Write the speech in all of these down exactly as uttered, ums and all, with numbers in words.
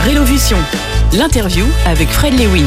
Rélovution, l'interview avec Fred Lewin.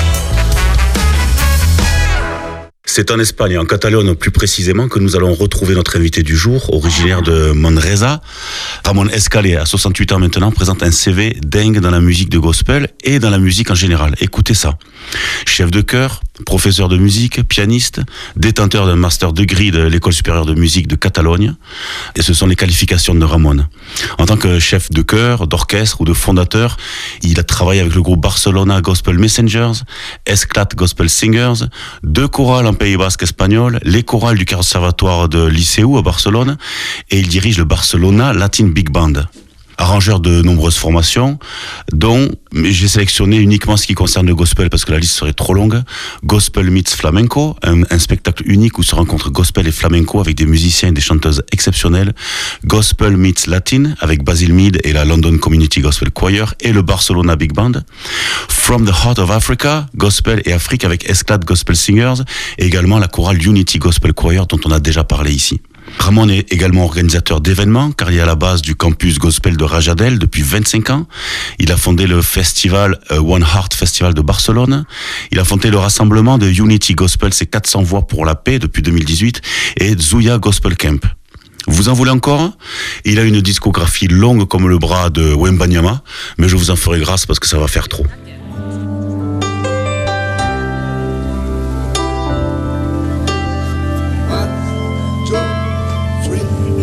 C'est en Espagne, en Catalogne plus précisément, que nous allons retrouver notre invité du jour, originaire de Manresa. Ramon Escalé, à soixante-huit ans maintenant, présente un C V dingue dans la musique de gospel et dans la musique en général. Écoutez ça. Chef de chœur, professeur de musique, pianiste, détenteur d'un master degree de l'École supérieure de musique de Catalogne. Et ce sont les qualifications de Ramon. En tant que chef de chœur, d'orchestre ou de fondateur, il a travaillé avec le groupe Barcelona Gospel Messengers, Esclat Gospel Singers, deux chorales en Pays Basque espagnol, les chorales du Conservatoire de Liceu à Barcelone, et il dirige le Barcelona Latin Big Band. Arrangeur de nombreuses formations, dont j'ai sélectionné uniquement ce qui concerne le gospel parce que la liste serait trop longue. Gospel Meets Flamenco, un, un spectacle unique où se rencontrent gospel et flamenco avec des musiciens et des chanteuses exceptionnelles. Gospel Meets Latin avec Basil Mead et la London Community Gospel Choir et le Barcelona Big Band. From the Heart of Africa, Gospel et Afrique avec Esclat Gospel Singers et également la chorale Unity Gospel Choir dont on a déjà parlé ici. Ramon est également organisateur d'événements car il est à la base du campus gospel de Rajadell depuis vingt-cinq ans. Il a fondé le festival uh, One Heart Festival de Barcelone. Il a fondé le rassemblement de Unity Gospel, c'est quatre cents voix pour la paix depuis deux mille dix-huit et Zuya Gospel Camp. Vous en voulez encore? Il a une discographie longue comme le bras de Wembanyama, mais je vous en ferai grâce parce que ça va faire trop.